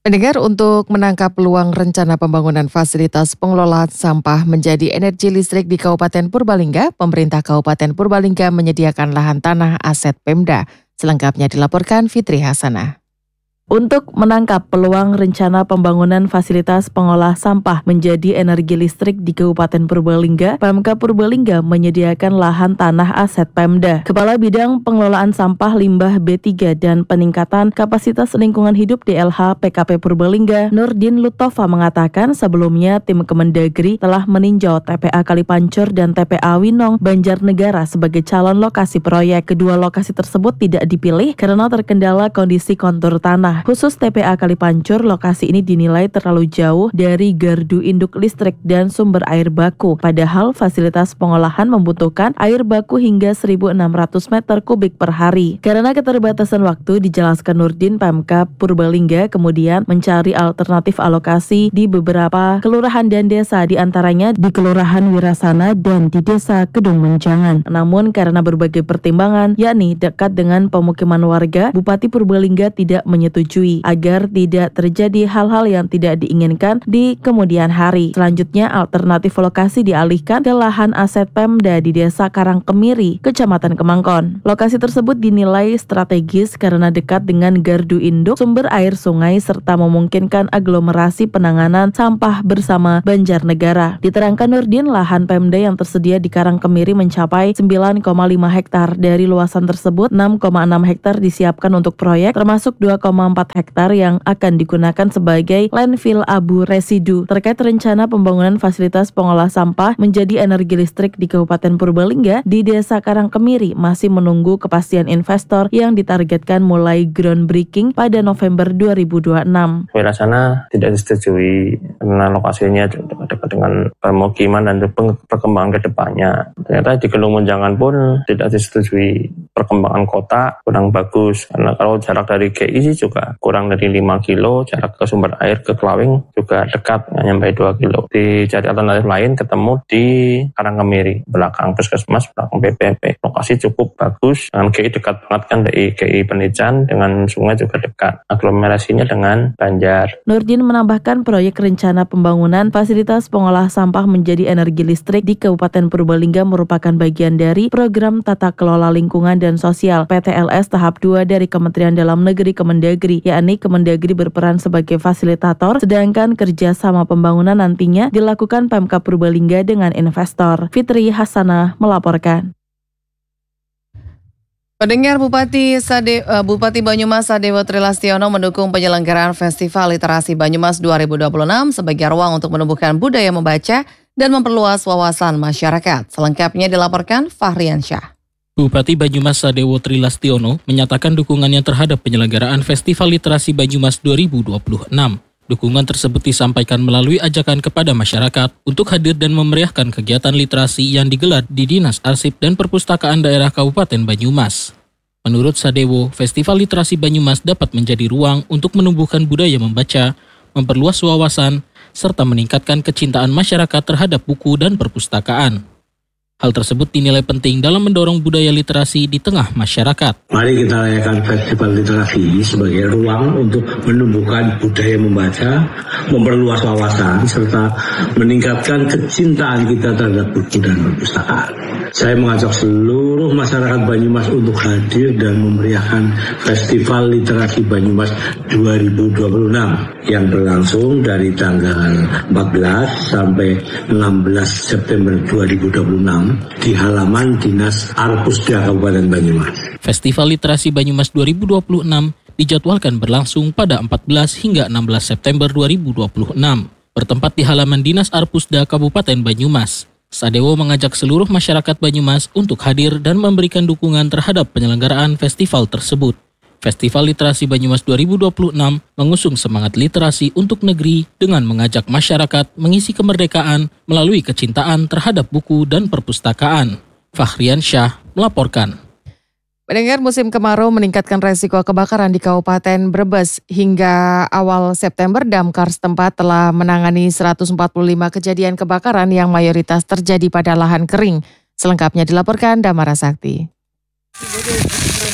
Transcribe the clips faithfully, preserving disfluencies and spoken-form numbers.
Pendengar, untuk menangkap peluang rencana pembangunan fasilitas pengelolaan sampah menjadi energi listrik di Kabupaten Purbalingga, pemerintah Kabupaten Purbalingga menyediakan lahan tanah aset Pemda. Selengkapnya dilaporkan Fitri Hasanah. Untuk menangkap peluang rencana pembangunan fasilitas pengolah sampah menjadi energi listrik di Kabupaten Purbalingga, Pemkab Purbalingga menyediakan lahan tanah aset Pemda. Kepala Bidang Pengelolaan Sampah Limbah B tiga dan Peningkatan Kapasitas Lingkungan Hidup D L H P K P Purbalingga, Nurdin Lutova mengatakan sebelumnya tim Kemendagri telah meninjau T P A Kalipancur dan T P A Winong Banjarnegara sebagai calon lokasi proyek. Kedua lokasi tersebut tidak dipilih karena terkendala kondisi kontur tanah. Khusus T P A Kalipancur, lokasi ini dinilai terlalu jauh dari gardu induk listrik dan sumber air baku. Padahal fasilitas pengolahan membutuhkan air baku hingga seribu enam ratus meter kubik per hari. Karena keterbatasan waktu, dijelaskan Nurdin, Pemkab Purbalingga kemudian mencari alternatif alokasi di beberapa kelurahan dan desa, di antaranya di Kelurahan Wirasana dan di Desa Kedung Menjangan. Namun karena berbagai pertimbangan, yakni dekat dengan pemukiman warga, Bupati Purbalingga tidak menyetujui agar tidak terjadi hal-hal yang tidak diinginkan di kemudian hari. Selanjutnya, alternatif lokasi dialihkan ke lahan aset Pemda di Desa Karangkemiri, Kecamatan Kemangkon. Lokasi tersebut dinilai strategis karena dekat dengan gardu induk, sumber air sungai, serta memungkinkan aglomerasi penanganan sampah bersama Banjarnegara. Diterangkan Nurdin, lahan Pemda yang tersedia di Karangkemiri mencapai sembilan koma lima hektar. Dari luasan tersebut, enam koma enam hektar disiapkan untuk proyek, termasuk dua koma empat hektar yang akan digunakan sebagai landfill abu residu. Terkait rencana pembangunan fasilitas pengolah sampah menjadi energi listrik di Kabupaten Purbalingga, di Desa Karangkemiri masih menunggu kepastian investor yang ditargetkan mulai groundbreaking pada November dua ribu dua puluh enam. Wirasana tidak disetujui karena lokasinya dekat dengan pemukiman dan perkembangan ke depannya. Ternyata di Kedung Menjangan pun tidak disetujui, perkembangan kota kurang bagus karena kalau jarak dari G I sih juga kurang dari lima kilo, jarak ke sumber air ke Kelawing juga dekat, nggak nyampe dua kilo. Dicari alternatif lain, ketemu di Karangkemiri, belakang puskesmas, belakang B P P. Lokasi cukup bagus, dengan G I dekat banget kan dari G I Penican, dengan sungai juga dekat. Aglomerasinya dengan Banjar. Nurdin menambahkan proyek rencana pembangunan fasilitas pengolah sampah menjadi energi listrik di Kabupaten Purbalingga merupakan bagian dari program Tata Kelola Lingkungan dan Sosial P T L S tahap dua dari Kementerian Dalam Negeri Kemendagri, yakni Kemendagri berperan sebagai fasilitator, sedangkan kerjasama pembangunan nantinya dilakukan Pemkab Purbalingga dengan investor. Fitri Hasanah melaporkan. Pendengar, Bupati Sade, uh, Bupati Banyumas Sadewo Trilastiono mendukung penyelenggaraan Festival Literasi Banyumas dua ribu dua puluh enam sebagai ruang untuk menumbuhkan budaya membaca dan memperluas wawasan masyarakat. Selengkapnya dilaporkan Fahrian Syah. Bupati Banyumas Sadewo Trilastiono menyatakan dukungannya terhadap penyelenggaraan Festival Literasi Banyumas dua ribu dua puluh enam. Dukungan tersebut disampaikan melalui ajakan kepada masyarakat untuk hadir dan memeriahkan kegiatan literasi yang digelar di Dinas Arsip dan Perpustakaan Daerah Kabupaten Banyumas. Menurut Sadewo, Festival Literasi Banyumas dapat menjadi ruang untuk menumbuhkan budaya membaca, memperluas wawasan, serta meningkatkan kecintaan masyarakat terhadap buku dan perpustakaan. Hal tersebut dinilai penting dalam mendorong budaya literasi di tengah masyarakat. Mari kita rayakan Festival Literasi sebagai ruang untuk menumbuhkan budaya membaca, memperluas wawasan, serta meningkatkan kecintaan kita terhadap buku dan perpustakaan. Saya mengajak seluruh masyarakat Banyumas untuk hadir dan memeriahkan Festival Literasi Banyumas dua ribu dua puluh enam yang berlangsung dari tanggal empat belas sampai enam belas September dua ribu dua puluh enam di halaman Dinas Arpusda Kabupaten Banyumas. Festival Literasi Banyumas dua ribu dua puluh enam dijadwalkan berlangsung pada empat belas hingga enam belas September dua ribu dua puluh enam, bertempat di halaman Dinas Arpusda Kabupaten Banyumas. Sadewo mengajak seluruh masyarakat Banyumas untuk hadir dan memberikan dukungan terhadap penyelenggaraan festival tersebut. Festival Literasi Banyumas dua ribu dua puluh enam mengusung semangat literasi untuk negeri dengan mengajak masyarakat mengisi kemerdekaan melalui kecintaan terhadap buku dan perpustakaan. Fahrian Syah melaporkan. Pendengar, musim kemarau meningkatkan resiko kebakaran di Kabupaten Brebes. Hingga awal September, Damkar setempat telah menangani seratus empat puluh lima kejadian kebakaran yang mayoritas terjadi pada lahan kering. Selengkapnya dilaporkan Damara Sakti.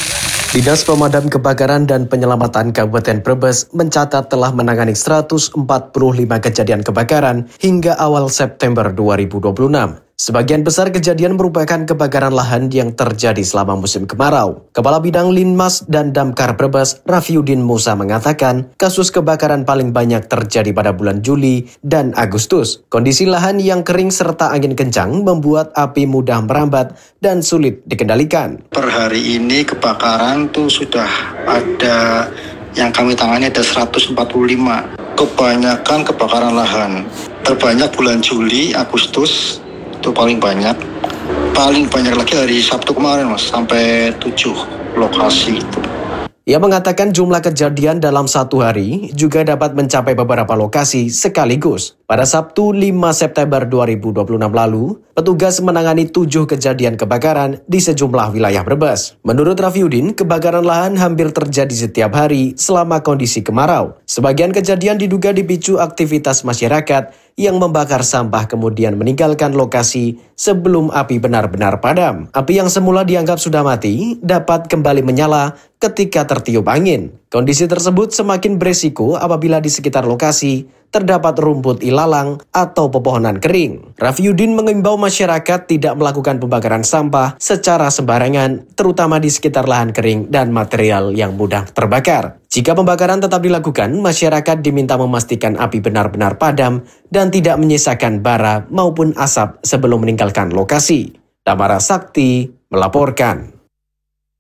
Dinas Pemadam Kebakaran dan Penyelamatan Kabupaten Brebes mencatat telah menangani seratus empat puluh lima kejadian kebakaran hingga awal September dua ribu dua puluh enam. Sebagian besar kejadian merupakan kebakaran lahan yang terjadi selama musim kemarau. Kepala Bidang Linmas dan Damkar Brebes, Rafiuddin Musa mengatakan, kasus kebakaran paling banyak terjadi pada bulan Juli dan Agustus. Kondisi lahan yang kering serta angin kencang membuat api mudah merambat dan sulit dikendalikan. Per hari ini kebakaran tuh sudah ada yang kami tangani ada seratus empat puluh lima. Kebanyakan kebakaran lahan. Terbanyak bulan Juli, Agustus. Itu paling banyak. Paling banyak lagi hari Sabtu kemarin, Mas, sampai tujuh lokasi itu. Ia mengatakan jumlah kejadian dalam satu hari juga dapat mencapai beberapa lokasi sekaligus. Pada Sabtu lima September dua ribu dua puluh enam lalu, petugas menangani tujuh kejadian kebakaran di sejumlah wilayah Brebes. Menurut Rafiuddin, kebakaran lahan hampir terjadi setiap hari selama kondisi kemarau. Sebagian kejadian diduga dipicu aktivitas masyarakat yang membakar sampah kemudian meninggalkan lokasi sebelum api benar-benar padam. Api yang semula dianggap sudah mati dapat kembali menyala ketika tertiup angin. Kondisi tersebut semakin beresiko apabila di sekitar lokasi terdapat rumput ilalang atau pepohonan kering. Rafiuddin mengimbau masyarakat tidak melakukan pembakaran sampah secara sembarangan, terutama di sekitar lahan kering dan material yang mudah terbakar. Jika pembakaran tetap dilakukan, masyarakat diminta memastikan api benar-benar padam dan tidak menyisakan bara maupun asap sebelum meninggalkan lokasi. Damara Sakti melaporkan.